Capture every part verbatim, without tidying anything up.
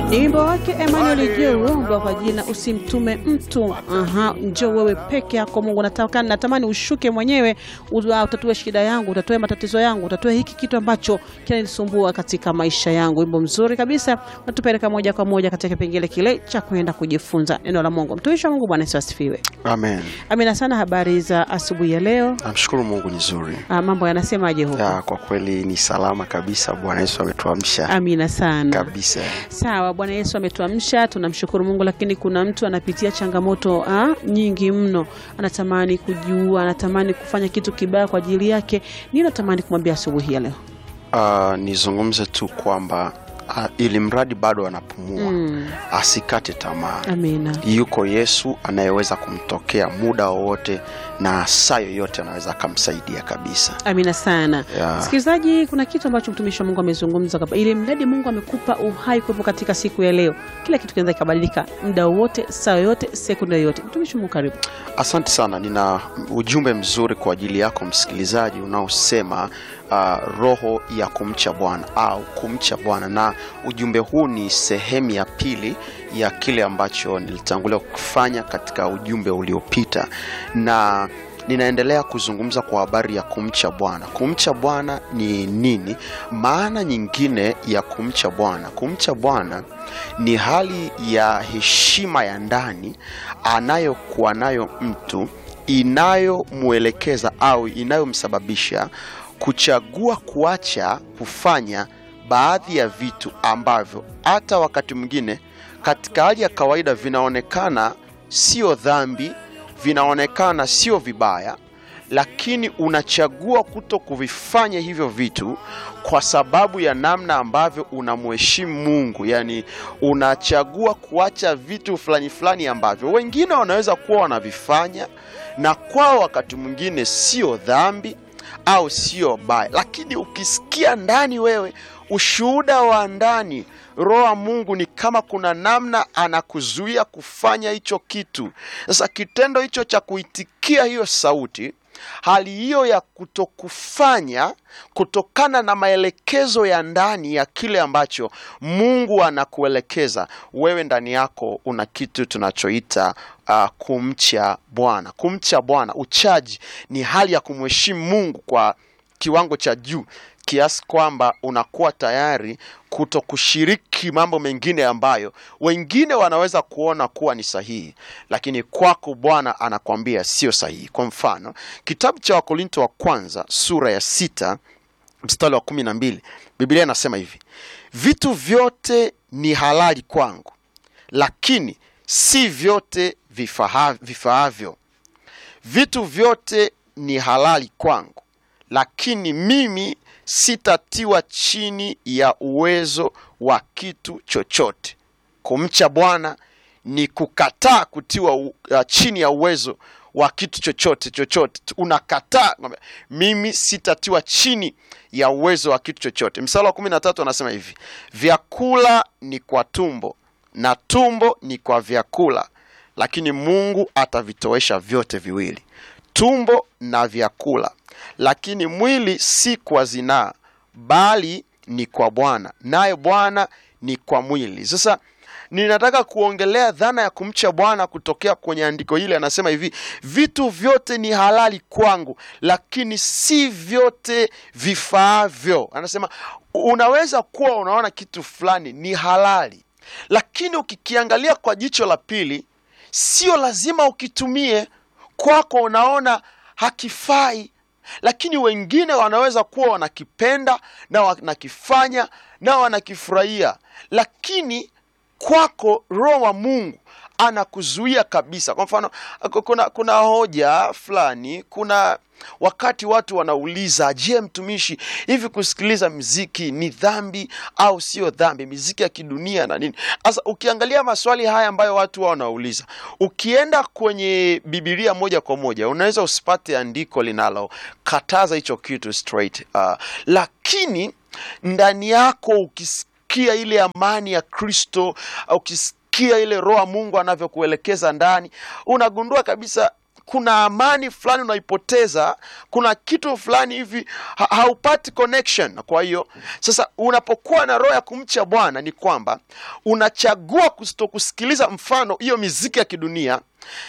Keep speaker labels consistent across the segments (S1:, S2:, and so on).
S1: Ni wimbo wake Emmanuel Jero kwa jina Usimtume Mtu. Aha, njoo wewe peke yako Mungu, nataka natamani ushuke mwenyewe utatue shida yangu, utatue matatizo yangu, utatue hiki kitu ambacho kinanisumbua katika maisha yangu. Wimbo mzuri kabisa, natupeleka moja kwa moja katika kipengele kile cha kwenda kujifunza neno la Mungu. Mtumishi wa Mungu, Bwana Yesu asifiwe.
S2: Amen.
S1: Amina sana. Habari za asubuhi ya leo?
S2: Namshukuru Mungu ni nzuri.
S1: Ah, mambo yanasemaje huko?
S2: Ya, kwa kweli ni salama kabisa. Bwana Yesu ametuamsha.
S1: Amina sana.
S2: Kabisa.
S1: Sawa, Bwana Yesu ametuamsha, tunamshukuru Mungu, lakini kuna mtu anapitia changamoto ah, nyingi mno. Anatamani kujiua, anatamani kufanya kitu kibaya kwa ajili yake. Nini natamani kumwambia asubuhi ya leo?
S2: Uh, nizungumze tu kwamba uh, ili mradi bado anapumua, mm. asikate tamaa.
S1: Amina.
S2: Yuko Yesu anayeweza kumtokea muda wowote na saa yoyote anaweza kumsaidia kabisa.
S1: Amina sana.
S2: Yeah.
S1: Sikilizaji, kuna kitu ambacho mtumishi wa Mungu amezungumza hapa. Ile mradi Mungu amekupa uhai kuwepo katika siku ya leo, kila kitu kinaweza kubadilika muda wote, saa yoyote, sekunde yoyote. Mtumishi wa Mungu, karibu.
S2: Asante sana. Nina ujumbe mzuri kwa ajili yako msikilizaji unaosema uh, roho ya kumcha Bwana au kumcha Bwana, na ujumbe huu ni sehemu ya pili ya kile ambacho nilitangulia kufanya katika ujumbe uliopita, na ninaendelea kuzungumza kwa habari ya kumcha Bwana. Kumcha Bwana ni nini? Maana nyingine ya kumcha Bwana, kumcha Bwana ni hali ya heshima ya ndani anayokuwa nayo mtu, inayomuelekeza au inayomsababisha kuchagua kuacha kufanya baadhi ya vitu ambavyo hata wakati mwingine katika hali ya kawaida vinaonekana sio dhambi, vinaonekana sio vibaya, lakini unachagua kuto kuvifanya hivyo vitu kwa sababu ya namna ambavyo unamheshimu Mungu. Yani unachagua kuacha vitu fulani fulani ambavyo wengine wanaweza kuwa wanavifanya na kwao wakati mwingine sio dhambi au sio baya, lakini ukisikia ndani wewe ushuhuda wa ndani, Roho wa Mungu ni kama kuna namna anakuzuia kufanya hicho kitu. Sasa kitendo hicho cha kuitikia hiyo sauti, hali hiyo ya kutokufanya kutokana na maelekezo ya ndani ya kile ambacho Mungu anakuelekeza, wewe ndani yako una kitu tunachoita uh, kumcha Bwana. Kumcha Bwana, uchaji, ni hali ya kumheshimu Mungu kwa kiwango cha juu kiasi kwamba unakuwa tayari kutokushiriki mambo mengine ambayo wengine wanaweza kuona kuwa ni sahihi, lakini kwako Bwana anakuambia sio sahihi. Kwa mfano, kitabu cha Wakorintho wa kwanza sura ya sita mstari wa kumi na mbili, Biblia inasema hivi: vitu vyote ni halali kwangu, lakini si vyote vifaavyo. Vitu vyote ni halali kwangu, lakini mimi sitatiwa chini ya uwezo wa kitu chochote. Kumcha Bwana ni kukataa kutiwa uh, chini ya uwezo wa kitu chochote chochote. Unakataa, mimi sitatiwa chini ya uwezo wa kitu chochote. Mstari wa kumi na tatu anasema hivi: vyakula ni kwa tumbo na tumbo ni kwa vyakula, lakini Mungu atavitoesha vyote viwili, tumbo na vyakula. Lakini mwili si kwa zinaa, bali ni kwa Bwana, naye Bwana ni kwa mwili. Sasa ninataka kuongelea dhana ya kumcha Bwana kutokea kwenye andiko hili. Anasema hivi: vitu vyote ni halali kwangu, lakini si vyote vifaavyo. Anasema unaweza kuwa unaona kitu fulani ni halali, lakini ukikiangalia kwa jicho la pili sio lazima ukitumie. Kwako unaona hakifai, lakini wengine wanaweza kuwa wanakipenda na wanakifanya na wanakifurahia, lakini kwako Roho wa Mungu anakuzuia kabisa. Kwa mfano, kuna kuna hoja fulani, kuna wakati watu wanauliza, je, mtumishi, hivi kusikiliza muziki ni dhambi au sio dhambi, muziki ya kidunia na nini? Sasa ukiangalia maswali haya ambayo watu wao wanauliza, ukienda kwenye Biblia moja kwa moja unaweza usipate andiko linalo kataza hicho kitu straight, uh, lakini ndani yako ukisikia ile amani ya Kristo, ukisikia ile Roho Mungu anavyokuelekeza ndani, unagundua kabisa kuna amani fulani unaipoteza, kuna kitu fulani hivi ha, haupati connection. Kwa hiyo sasa unapokuwa na roho ya kumcha Bwana ni kwamba unachagua kutokusikiliza mfano hiyo miziki ya kidunia,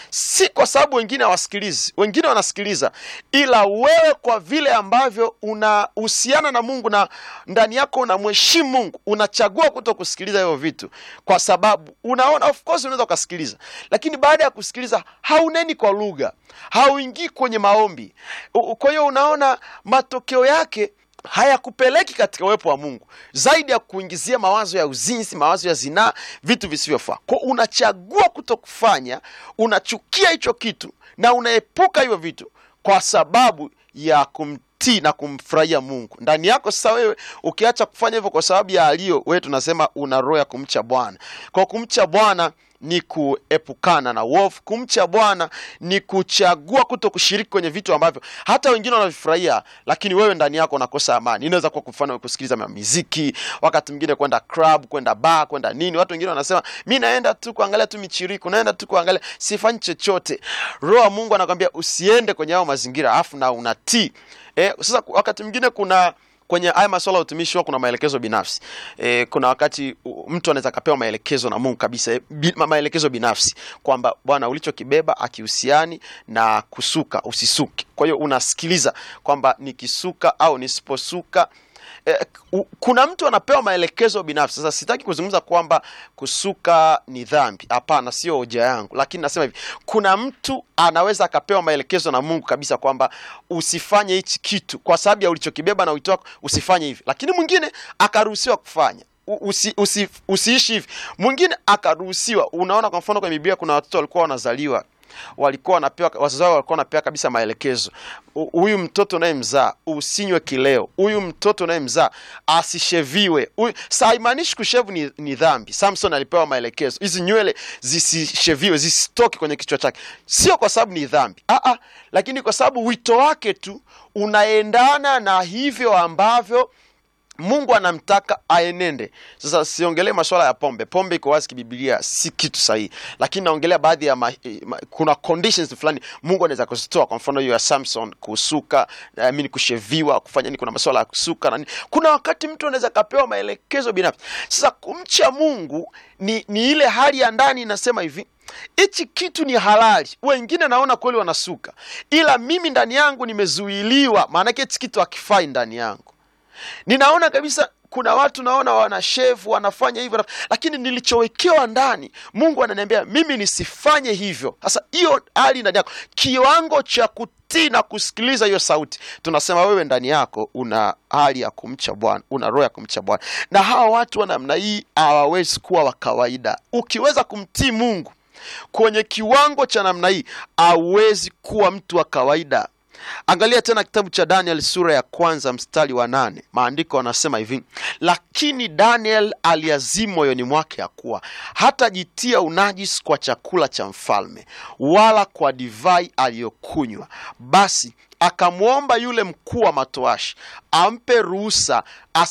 S2: si kwa sababu wengine hawasikilizi, wengine wanasikiliza, ila wewe kwa vile ambavyo unahusiana na Mungu na ndani yako unamheshimu Mungu, unachagua kutokusikiliza hiyo vitu, kwa sababu unaona, of course unaweza kusikiliza, lakini baada ya kusikiliza hauneni kwa lugha, hauingii kwenye maombi. Kwa hiyo unaona matokeo yake hayakupeleki katika uwepo wa Mungu, zaidi ya kuingizia mawazo ya uzinzi, mawazo ya zinaa, vitu visivyofaa. Kwa unachagua kutokufanya, unachukia hicho kitu na unaepuka hivyo vitu kwa sababu ya kumtii na kumfurahia Mungu ndani yako. Sasa wewe ukiacha kufanya hivyo kwa sababu ya alio, wewe tunasema una roho ya kumcha Bwana. Kwa kumcha Bwana ni kuepukana na uovu. Kumcha Bwana ni kuchagua kutokushiriki kwenye vitu ambavyo hata wengine wanavifurahia, lakini wewe ndani yako unakosa amani. Inaweza kuwa kufanya kusikiliza muziki, wakati mwingine kwenda club, kwenda bar, kwenda nini. Watu wengine wanasema mimi naenda tu kuangalia tu michiriko, naenda tu kuangalia, sifanyi chochote. Roho wa Mungu anakuambia usiende kwenye hao mazingira, afu na unatii. Eh, sasa wakati mwingine kuna kwenye haya masuala ya utumishi kuna maelekezo binafsi. E, kuna wakati mtu anaweza kapewa maelekezo na Mungu kabisa, e, bi, maelekezo binafsi kwamba Bwana, ulichokibeba akihusiani na kusuka usisuke. Kwa hiyo unasikiliza kwamba nikisuka au nisiposuka. Eh, kuna mtu anapewa maelekezo binafsi. Sasa sitaki kuzungumza kwamba kusuka ni dhambi, hapana, sio hoja yangu, lakini nasema hivi, kuna mtu anaweza akapewa maelekezo na Mungu kabisa kwamba usifanye hichi kitu kwa sababu ya ulichokibeba na wito wako, usifanye hivi, lakini mwingine akaruhusiwa kufanya. Usi, usi, usiishi hivi, mwingine akaruhusiwa. Unaona, kwa mfano kwa Biblia kuna watoto walikuwa wanazaliwa, walikuwa wanapewa, wazazi wao walikuwa wanapewa kabisa maelekezo. Huyu mtoto unayemzaa usinywe kileo, huyu mtoto unayemzaa asisheviwe. Haimaanishi kushevu ni, ni dhambi. Samson alipewa maelekezo, hizi nywele zisisheviwe, zisitoke kwenye kichwa chake. Sio kwa sababu ni dhambi, a a, lakini kwa sababu wito wake tu unaendana na hivyo ambavyo Mungu anamtaka aenende. Sasa siongelee masuala ya pombe. Pombe iko wazi kibiblia si kitu sahihi, lakini naongelea baadhi ya ma, ma, kuna conditions fulani Mungu anaweza kuzitoa. Kwa mfano hiyo ya Samson, kusuka, I mean kusheviwa, kufanya nini, kuna masuala ya kusuka na nini. Kuna wakati mtu anaweza kapewa maelekezo binafsi. Sasa kumcha Mungu ni, ni ile hali ya ndani inasema hivi, hichi kitu ni halali. Wengine naona kweli wanasuka, ila mimi ndani yangu nimezuiliwa, maana yake hichi kitu hakifai ndani yangu. Ninaona kabisa kuna watu naona wana shave, wanafanya hivyo, lakini nilichowekewa ndani Mungu ananiambia mimi nisifanye hivyo. Sasa hiyo hali ndani yako, kiwango cha kutii na kusikiliza hiyo sauti, tunasema wewe ndani yako una hali ya kumcha Bwana, una roho ya kumcha Bwana. Na hawa watu wa namna hii hawawezi kuwa wa kawaida. Ukiweza kumtii Mungu kwenye kiwango cha namna hii, hauwezi kuwa mtu wa kawaida. Angalia tena kitabu cha Daniel sura ya kwanza mstari wa nane. Maandiko yanasema hivi, lakini Daniel aliazima moyoni mwake ya kuwa hatajitia unajisi kwa chakula cha mfalme wala kwa divai aliyokunywa. Basi akamwomba yule mkuu wa matoashi ampe ruhusa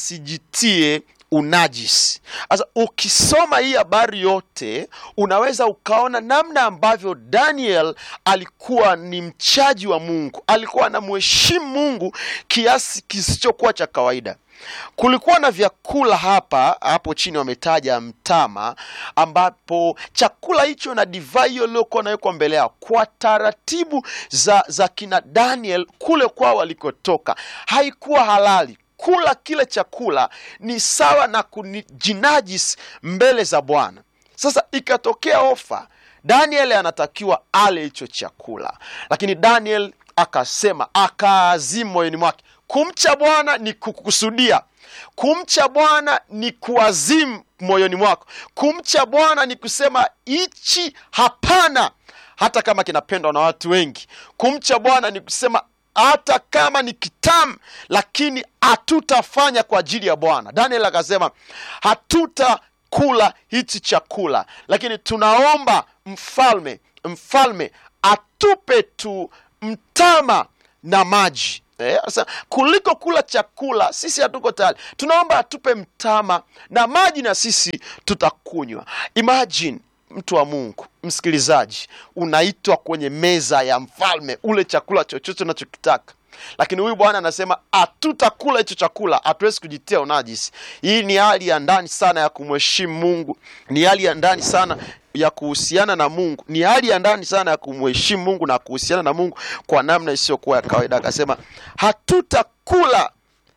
S2: asijitie unajisi. Sasa ukisoma hii habari yote, unaweza ukaona namna ambavyo Daniel alikuwa ni mchaji wa Mungu, alikuwa anamheshimu Mungu kiasi kisichokuwa cha kawaida. Kulikuwa na vyakula hapa, hapo chini wametaja mtama, ambapo chakula hicho na divai hiyo iliyokuwa nawekwa mbele yao kwa taratibu za, za kina Daniel kule kwao walikotoka haikuwa halali. Kula kile chakula ni sawa na kujinajisi mbele za Bwana. Sasa ikatokea ofa, Daniel anatakiwa ale hicho chakula, lakini Daniel akasema, akaazima moyoni mwake. Kumcha Bwana ni kukusudia. Kumcha Bwana ni kuazimu moyoni mwako. Kumcha Bwana ni kusema hichi hapana, hata kama kinapendwa na watu wengi. Kumcha Bwana ni kusema hata kama ni kitamu, lakini hatutafanya kwa ajili ya Bwana. Daniel akasema hatutakula hichi chakula, lakini tunaomba mfalme mfalme atupe tu mtama na maji. Eh, sasa kuliko kula chakula sisi hatuko tayari. Tunaomba atupe mtama na maji na sisi tutakunywa. Imagine mtu wa Mungu, msikilizaji, unaitwa kwenye meza ya mfalme, ule chakula chochote unachokitaka. Lakini huyu bwana anasema hatutakula hicho chakula, hatuwezi kujitia unajisi. Hii ni hali ya ndani sana ya kumheshimu Mungu, ni hali ya ndani sana ya kuhusiana na Mungu, ni hali ya ndani sana ya kumheshimu Mungu na kuhusiana na Mungu kwa namna isiyokuwa ya kawaida. Akasema hatutakula,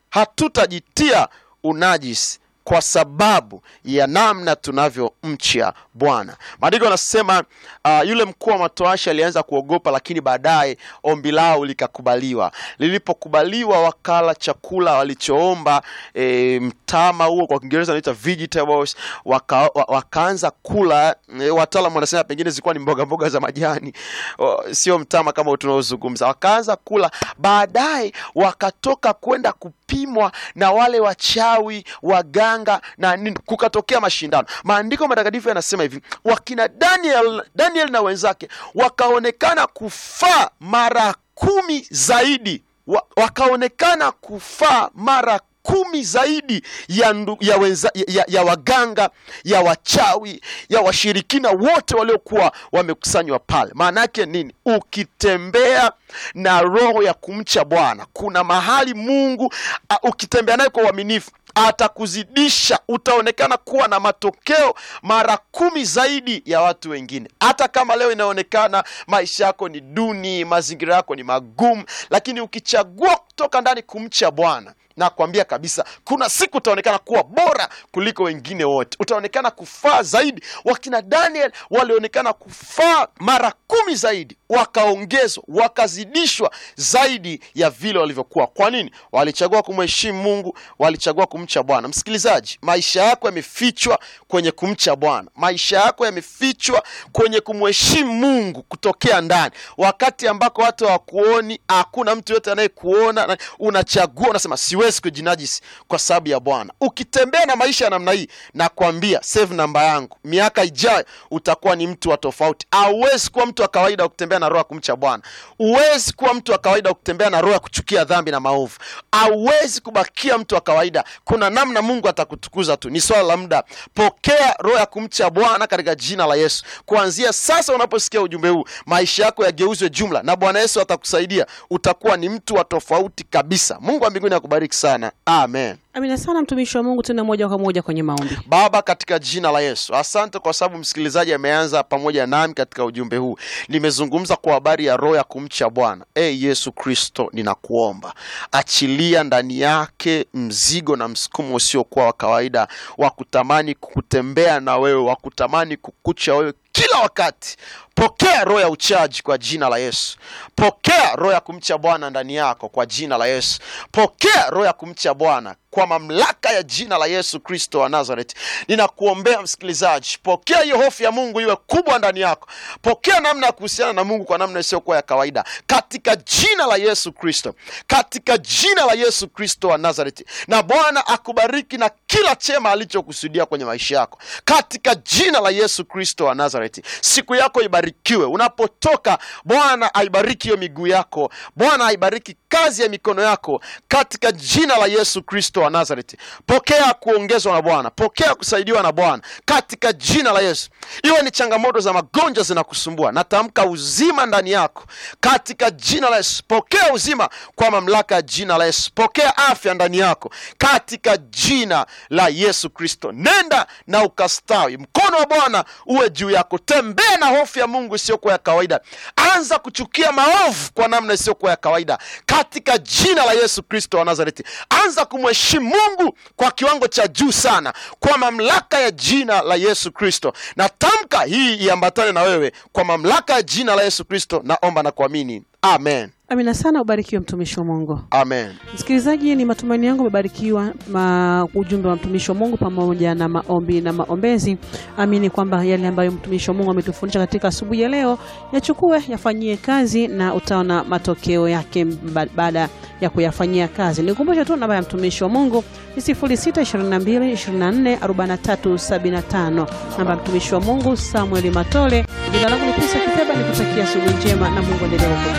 S2: hatutajitia unajisi kwa sababu ya namna tunavyomcha Bwana. Maandiko yanasema uh, yule mkuu wa matoashi alianza kuogopa, lakini baadaye ombi lao likakubaliwa. Lilipokubaliwa wakala chakula walichoomba, e, mtama huo kwa Kiingereza unaitwa vegetables, waka, wakaanza kula. E, wataalamu wanasema pengine zilikuwa ni mboga mboga za majani, o, sio mtama kama tunaozungumza. Wakaanza kula, baadaye wakatoka kwenda kupimwa na wale wachawi, waganga na nini, kukatokea mashindano. Maandiko matakatifu yanasema hivi, wakina Daniel, Daniel na wenzake wakaonekana kufaa mara kumi zaidi, wakaonekana kufaa mara kumi zaidi ya, ndu, ya, wenza, ya, ya waganga, ya wachawi, ya washirikina wote waliokuwa wamekusanywa pale. Maana yake nini? Ukitembea na roho ya kumcha Bwana, kuna mahali Mungu uh, ukitembea naye kwa uaminifu atakuzidisha, utaonekana kuwa na matokeo mara kumi zaidi ya watu wengine. Hata kama leo inaonekana maisha yako ni duni, mazingira yako ni magumu, lakini ukichagua kutoka ndani kumcha Bwana, na kuambia kabisa kuna siku utaonekana kuwa bora kuliko wengine wote, utaonekana kufaa zaidi. Wakina Daniel walionekana kufaa mara kumi zaidi, wakaongezwa, wakazidishwa zaidi ya vile walivyokuwa. Kwa nini? Walichagua kumheshimu Mungu, walichagua kumcha Bwana. Msikilizaji, maisha yako yamefichwa kwenye kumcha Bwana, maisha yako yamefichwa kwenye kumheshimu Mungu kutokea ndani. Wakati ambako watu hawakuoni, hakuna mtu yote anayekuona, unachagua, unasema siwezi kujinajisi kwa sababu ya Bwana. Ukitembea na maisha ya namna hii, na kuambia save namba yangu, miaka ijayo utakuwa ni mtu wa tofauti. Hauwezi kuwa mtu wa kawaida ukitembea na roho ya kumcha Bwana. Uwezi kuwa mtu wa kawaida ukitembea na roho ya kuchukia dhambi na maovu. Hauwezi kubakia mtu wa kawaida. Kuna namna Mungu atakutukuza tu, ni swala la muda. Pokea roho ya kumcha Bwana katika jina la Yesu. Kuanzia sasa unaposikia ujumbe huu, maisha yako yageuzwe jumla na Bwana Yesu atakusaidia. Utakuwa ni mtu wa tofauti kabisa. Mungu wa mbinguni akubariki sana. Amen.
S1: Amina sana mtumishi wa Mungu. Tena moja kwa moja kwenye maombi.
S2: Baba, katika jina la Yesu, asante kwa sababu msikilizaji ameanza pamoja nami katika ujumbe huu. Nimezungumza kwa habari ya roho ya kumcha Bwana. Eh, Yesu Kristo, ninakuomba achilia ndani yake mzigo na msukumo usiokuwa wa kawaida wa kutamani kutembea na wewe, wa kutamani kukucha wewe kila wakati. Pokea roho ya uchaji kwa jina la Yesu. Pokea roho ya kumcha Bwana ndani yako kwa jina la Yesu. Pokea roho ya kumcha Bwana kwa mamlaka ya jina la Yesu Kristo wa Nazareth. Ninakuombea msikilizaji, pokea hiyo hofu ya Mungu iwe kubwa ndani yako. Pokea namna ya kuhusiana na Mungu kwa namna isiyokuwa ya kawaida katika jina la Yesu Kristo. Katika jina la Yesu Kristo wa Nazareth. Na Bwana akubariki na kila chema alichokusudia kwenye maisha yako katika jina la Yesu Kristo wa Nazareth. Siku yako ibarikiwe. Unapotoka, Bwana aibariki hiyo miguu yako. Bwana aibariki kazi ya mikono yako katika jina la Yesu Kristo wa Nazareth. Pokea kuongezwa na Bwana. Pokea kusaidiwa na Bwana katika jina la Yesu. Iwe ni changamoto za magonjwa zinakusumbua, natamka uzima ndani yako katika jina la Yesu. Pokea uzima kwa mamlaka ya jina la Yesu. Pokea afya ndani yako katika jina la Yesu Kristo. Nenda na ukastawi. Mkono wa Bwana uwe juu yako. Tembea na hofu ya Mungu isiyokuwa ya kawaida. Anza kuchukia maovu kwa namna isiyokuwa ya kawaida katika jina la Yesu Kristo wa Nazareti. Anza kumheshimu Mungu kwa kiwango cha juu sana kwa mamlaka ya jina la Yesu Kristo. Na tamka hii iambatane na wewe kwa mamlaka ya jina la Yesu Kristo. Naomba na kuamini. Amen.
S1: Amina sana. Ubarikiwe mtumishi wa Mungu.
S2: Amen.
S1: Msikilizaji, ni matumaini yangu umebarikiwa ma ujumbe wa mtumishi wa Mungu pamoja na maombi na maombezi. Amini kwamba yale ambayo mtumishi wa Mungu ametufundisha katika asubuhi ya leo yachukue, yafanyie kazi na utaona matokeo yake baada ya kuyafanyia kazi. Nikukumbusha tu namba ya mtumishi wa Mungu ni sifuri sita ishirini na mbili ishirini na nne arobaini na tatu sabini na tano. Namba ya mtumishi wa Mungu Samuel Matole. Jina langu ni Pisa Kipeba, nikutakia asubuhi njema na Mungu endelee